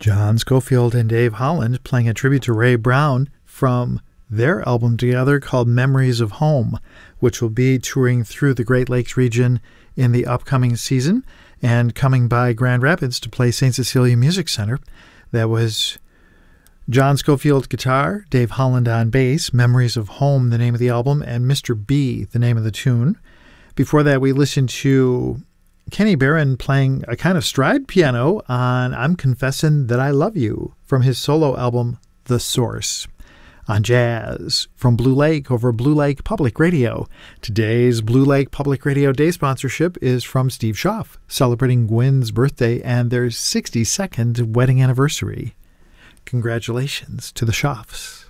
John Scofield and Dave Holland playing a tribute to Ray Brown from their album together called Memories of Home, which will be touring through the Great Lakes region in the upcoming season and coming by Grand Rapids to play St. Cecilia Music Center. That was John Scofield guitar, Dave Holland on bass, Memories of Home, the name of the album, and Mr. B, the name of the tune. Before that, we listened to Kenny Barron playing a kind of stride piano on I'm Confessin' That I Love You from his solo album, The Source. On jazz from Blue Lake over Blue Lake Public Radio. Today's Blue Lake Public Radio Day sponsorship is from Steve Schaff, celebrating Gwen's birthday and their 62nd wedding anniversary. Congratulations to the Schaffs.